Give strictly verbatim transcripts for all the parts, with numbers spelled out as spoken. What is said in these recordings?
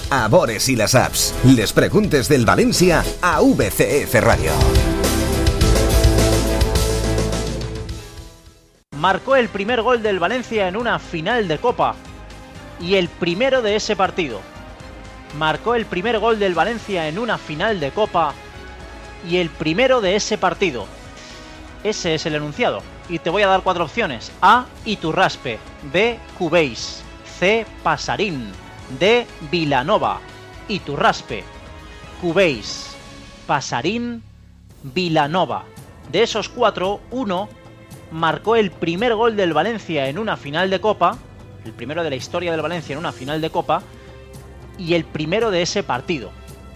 a Bores i les Saps. Les preguntes del València a V C F Radio. Marcó el primer gol del Valencia en una final de Copa y el primero de ese partido. Marcó el primer gol del Valencia en una final de Copa y el primero de ese partido. Ese es el enunciado. Y te voy a dar cuatro opciones. A. Iturraspe. B. Cubéis. C. Pasarín. D. Vilanova. Iturraspe, Cubéis, Pasarín, Vilanova. De esos cuatro, uno marcó el primer gol del Valencia en una final de Copa, el primero de la historia del Valencia en una final de Copa, y el primero de ese partido.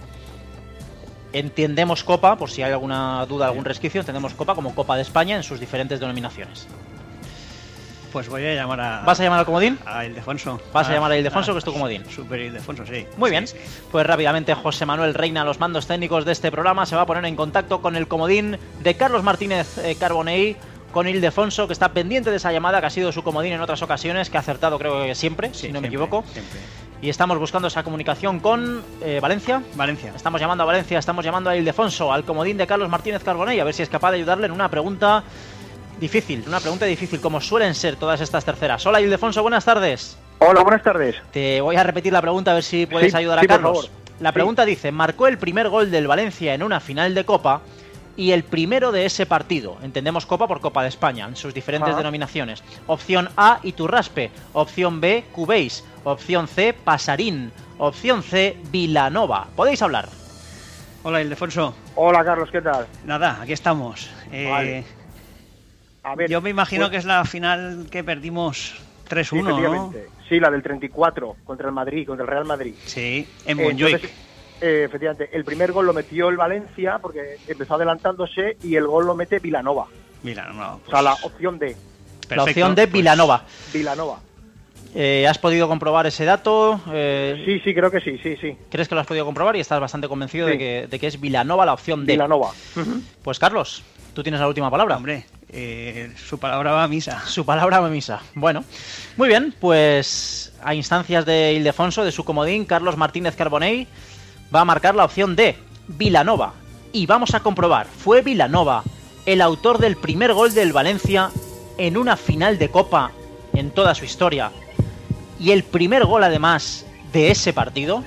Entendemos Copa, por si hay alguna duda, algún resquicio, entendemos Copa como Copa de España en sus diferentes denominaciones. Pues voy a llamar a... ¿Vas a llamar al comodín? A Ildefonso. ¿Vas a, a llamar a Ildefonso, a, que es tu comodín? Super Ildefonso, sí. Muy bien. Sí, sí. Pues rápidamente José Manuel Reina, a los mandos técnicos de este programa, se va a poner en contacto con el comodín de Carlos Martínez eh, Carbonell, con Ildefonso, que está pendiente de esa llamada, que ha sido su comodín en otras ocasiones, que ha acertado creo que siempre, sí, si no siempre, me equivoco. Siempre. Y estamos buscando esa comunicación con eh, Valencia. Valencia. Estamos llamando a Valencia, estamos llamando a Ildefonso, al comodín de Carlos Martínez Carbonell, a ver si es capaz de ayudarle en una pregunta difícil, una pregunta difícil, como suelen ser todas estas terceras. Hola Ildefonso, buenas tardes. Hola, buenas tardes. Te voy a repetir la pregunta a ver si puedes sí, ayudar a sí, Carlos. La pregunta sí. dice, marcó el primer gol del Valencia en una final de Copa y el primero de ese partido. Entendemos Copa por Copa de España, en sus diferentes ah. denominaciones. Opción A, Iturraspe. Opción B, Cubéis. Opción C, Pasarín. Opción C, Vilanova. ¿Podéis hablar? Hola Ildefonso. Hola Carlos, ¿qué tal? Nada, aquí estamos. Eh... Vale. A ver, yo me imagino pues, que es la final que perdimos tres uno, ¿no? Sí, la del treinta y cuatro contra el Madrid, contra el Real Madrid. Sí, en Montjuic. Eh, efectivamente, el primer gol lo metió el Valencia porque empezó adelantándose y el gol lo mete Vilanova. Vilanova. Pues... O sea, la opción D. Perfecto, la opción de pues... Vilanova. Vilanova. Eh, ¿Has podido comprobar ese dato? Eh... Sí, sí, creo que sí, sí, sí. ¿Crees que lo has podido comprobar y estás bastante convencido sí. de, que, de que es Vilanova la opción D? Vilanova. Uh-huh. Pues Carlos, tú tienes la última palabra. Hombre, eh, su palabra va a misa. Su palabra va a misa. Bueno, muy bien, pues a instancias de Ildefonso, de su comodín, Carlos Martínez Carbonell va a marcar la opción D, Vilanova. Y vamos a comprobar, ¿fue Vilanova el autor del primer gol del Valencia en una final de Copa en toda su historia? Y el primer gol, además, de ese partido.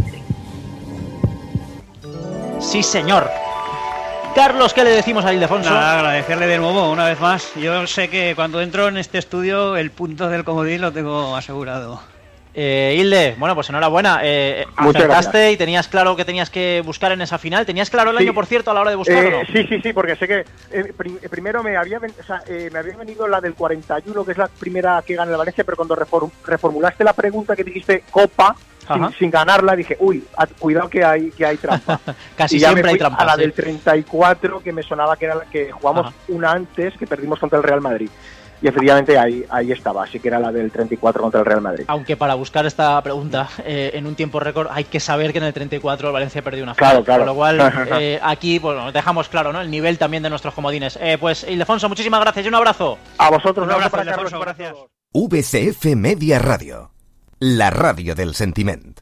Sí, señor. Carlos, ¿qué le decimos a Ildefonso? Nada, agradecerle de nuevo, una vez más. Yo sé que cuando entro en este estudio, el punto del comodín lo tengo asegurado. Eh, Hilde, bueno, pues enhorabuena. Eh, acertaste y tenías claro que tenías que buscar en esa final. ¿Tenías claro el sí. año, por cierto, a la hora de buscarlo? Eh, sí, sí, sí, porque sé que eh, prim- primero me había, ven- o sea, eh, me había venido la del cuarenta y uno, que es la primera que gana el Valencia, pero cuando reform- reformulaste la pregunta que dijiste Copa, sin, sin ganarla, dije, uy, a- cuidado que hay que hay trampa. Casi y ya siempre me fui hay trampa. a la sí. del treinta y cuatro, que me sonaba que era la que jugamos Ajá. una antes, que perdimos contra el Real Madrid. Y efectivamente ahí, ahí estaba, así que era la del treinta y cuatro contra el Real Madrid. Aunque para buscar esta pregunta eh, en un tiempo récord hay que saber que en el treinta y cuatro el Valencia perdió una final. Claro, claro. Con lo cual eh, aquí bueno, dejamos claro, ¿no?, el nivel también de nuestros comodines. Eh, pues Ildefonso, muchísimas gracias y un abrazo. A vosotros, un abrazo, para Ildefonso, Carlos, gracias. V C F Media Radio, la ràdio del sentiment.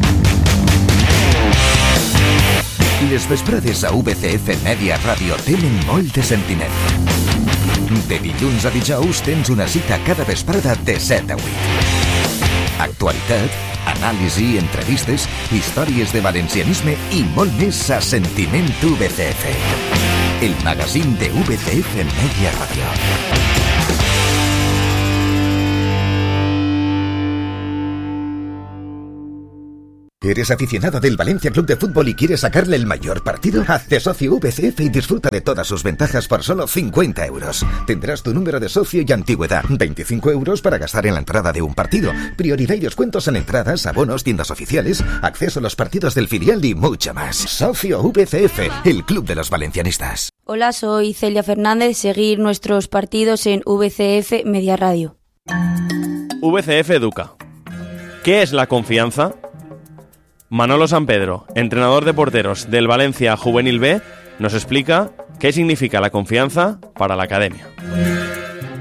Les vesprades a V C F Media Radio tenen molt de sentiment. De dilluns a dijous tens una cita cada vesprada de set a vuit. Actualitat, anàlisi, entrevistes, històries de valencianisme i molt més a Sentiment V C F. El magazín de V C F Media Radio. ¿Eres aficionado del Valencia Club de Fútbol y quieres sacarle el mayor partido? Hazte socio V C F y disfruta de todas sus ventajas por solo cincuenta euros. Tendrás tu número de socio y antigüedad. veinticinco euros para gastar en la entrada de un partido. Prioridad y descuentos en entradas, abonos, tiendas oficiales, acceso a los partidos del filial y mucho más. Socio V C F, el club de los valencianistas. Hola, soy Celia Fernández. Seguir nuestros partidos en V C F Media Radio. V C F Educa. ¿Qué es la confianza? Manolo Sampedro, entrenador de porteros del Valencia Juvenil B, nos explica qué significa la confianza para la academia.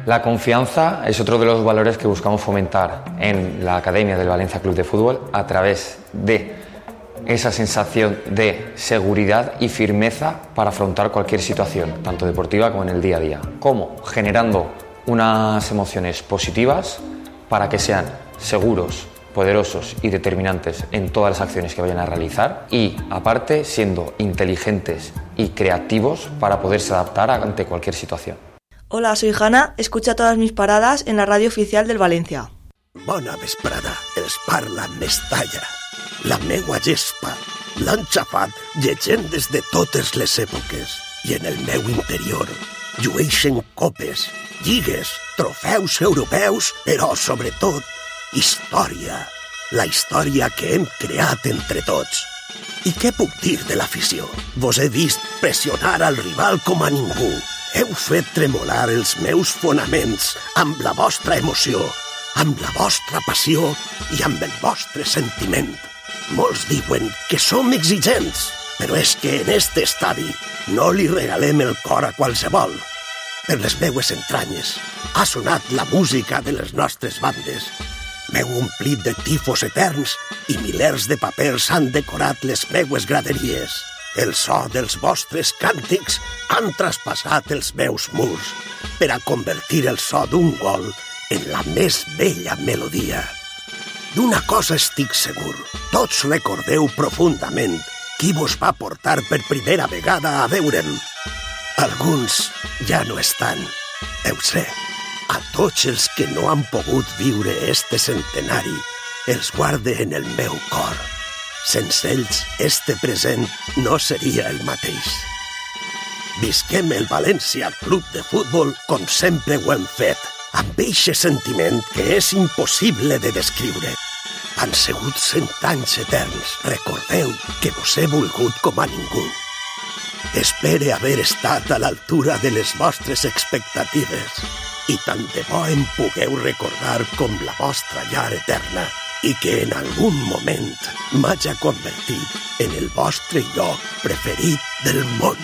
La confianza es otro de los valores que buscamos fomentar en la Academia del Valencia Club de Fútbol a través de esa sensación de seguridad y firmeza para afrontar cualquier situación, tanto deportiva como en el día a día. ¿Cómo? Generando unas emociones positivas para que sean seguros, poderosos y determinantes en todas las acciones que vayan a realizar y, aparte, siendo inteligentes y creativos para poderse adaptar ante cualquier situación. Hola, soy Hanna, escucha todas mis paradas en la radio oficial del Valencia. Bona vesprada, els parla Mestalla. La meua gespa l'han xafat llegendes de totes les èpoques i en el meu interior llueixen copes, lligues, trofeus europeus, però sobretot història. La història que hem creat entre tots. I què puc dir de l'afició? Vos he vist pressionar al rival com a ningú. Heu fet tremolar els meus fonaments amb la vostra emoció, amb la vostra passió i amb el vostre sentiment. Molts diuen que som exigents, però és que en este estadi no li regalem el cor a qualsevol. Per les meues entranyes ha sonat la música de les nostres bandes. M'heu omplit de tifos eterns i milers de papers han decorat les meues graderies. El so dels vostres càntics han traspassat els meus murs per a convertir el so d'un gol en la més bella melodia. D'una cosa estic segur, tots recordeu profundament qui vos va portar per primera vegada a veure'm. Alguns ja no estan, ho sé. A tots els que no han pogut viure este centenari, els guarde en el meu cor. Sense ells, este present no seria el mateix. Visquem el València Club de Futbol com sempre ho hem fet, amb eixe sentiment que és impossible de descriure. Han sigut cent anys eterns. Recordeu que vos he volgut com a ningú. Espere haver estat a l'altura de les vostres expectatives i tant de bo em pugueu recordar com la vostra llar eterna i que en algun moment m'haja convertit en el vostre lloc preferit del món.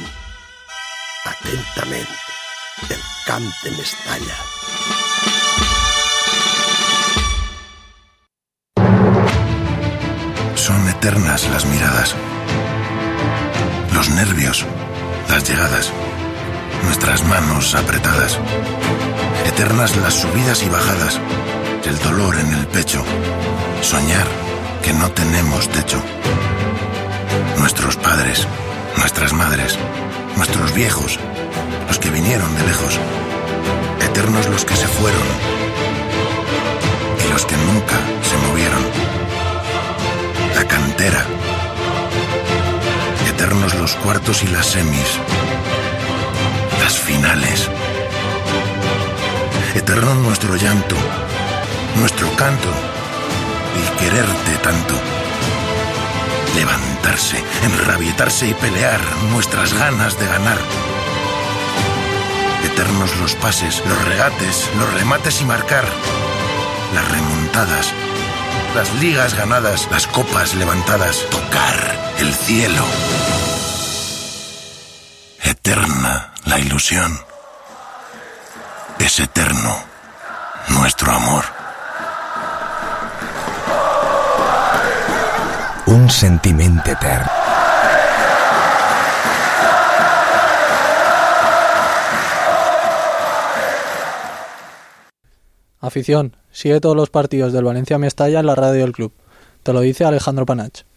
Atentament, el camp de Mestalla. Son eternas las miradas, los nervios, las llegadas, nuestras manos apretadas. Eternas las subidas y bajadas, el dolor en el pecho, soñar que no tenemos techo. Nuestros padres, nuestras madres, nuestros viejos, los que vinieron de lejos. Eternos los que se fueron y los que nunca se movieron. La cantera. Eternos los cuartos y las semis. Las finales. Eterno nuestro llanto, nuestro canto, el quererte tanto. Levantarse, enrabietarse y pelear, nuestras ganas de ganar. Eternos los pases, los regates, los remates y marcar. Las remontadas, las ligas ganadas, las copas levantadas, tocar el cielo. Eterna la ilusión. Es eterno nuestro amor. Un sentiment etern. Afición, sigue todos los partidos del Valencia Mestalla en la radio del club. Te lo dice Alejandro Panach.